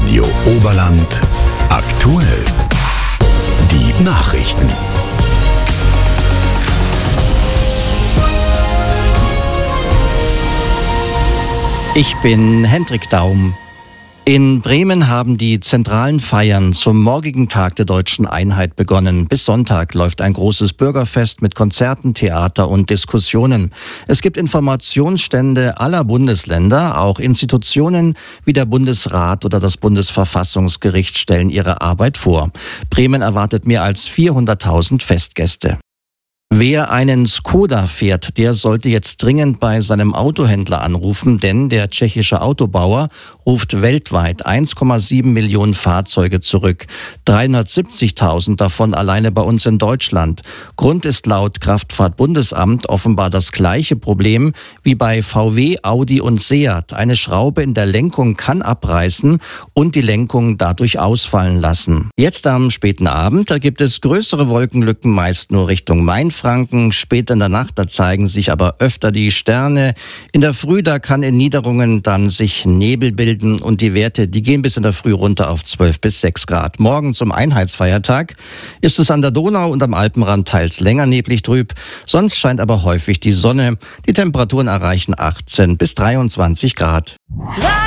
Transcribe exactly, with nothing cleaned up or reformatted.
Radio Oberland aktuell. Die Nachrichten. Ich bin Hendrik Daum. In Bremen haben die zentralen Feiern zum morgigen Tag der Deutschen Einheit begonnen. Bis Sonntag läuft ein großes Bürgerfest mit Konzerten, Theater und Diskussionen. Es gibt Informationsstände aller Bundesländer, auch Institutionen wie der Bundesrat oder das Bundesverfassungsgericht stellen ihre Arbeit vor. Bremen erwartet mehr als vierhunderttausend Festgäste. Wer einen Skoda fährt, der sollte jetzt dringend bei seinem Autohändler anrufen, denn der tschechische Autobauer ruft weltweit eins Komma sieben Millionen Fahrzeuge zurück, dreihundertsiebzigtausend davon alleine bei uns in Deutschland. Grund ist laut Kraftfahrtbundesamt offenbar das gleiche Problem wie bei V W, Audi und Seat. Eine Schraube in der Lenkung kann abreißen und die Lenkung dadurch ausfallen lassen. Jetzt am späten Abend, da gibt es größere Wolkenlücken, meist nur Richtung Mainfranken. Später in der Nacht, da zeigen sich aber öfter die Sterne. In der Früh, da kann in Niederungen dann sich Nebel bilden und die Werte, die gehen bis in der Früh runter auf zwölf bis sechs Grad. Morgen zum Einheitsfeiertag ist es an der Donau und am Alpenrand teils länger neblig trüb. Sonst scheint aber häufig die Sonne. Die Temperaturen erreichen achtzehn bis dreiundzwanzig Grad.